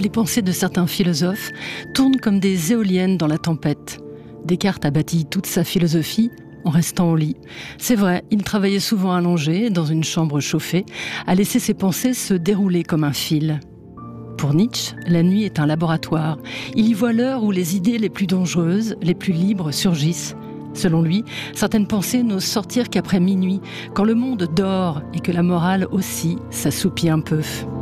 pensées de certains philosophes tournent comme des éoliennes dans la tempête. Descartes a bâti toute sa philosophie en restant au lit. C'est vrai, il travaillait souvent allongé, dans une chambre chauffée, à laisser ses pensées se dérouler comme un fil. Pour Nietzsche, la nuit est un laboratoire. Il y voit l'heure où les idées les plus dangereuses, les plus libres surgissent. Selon lui, certaines pensées n'osent sortir qu'après minuit, quand le monde dort et que la morale aussi s'assoupit un peu.